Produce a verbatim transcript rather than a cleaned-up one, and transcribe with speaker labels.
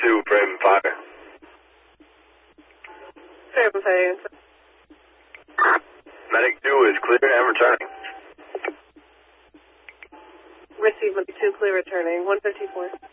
Speaker 1: two, Raven Fire.
Speaker 2: Raven Fire.
Speaker 1: Medic two is clear and returning.
Speaker 2: Receive two, clear returning. one fifty-four.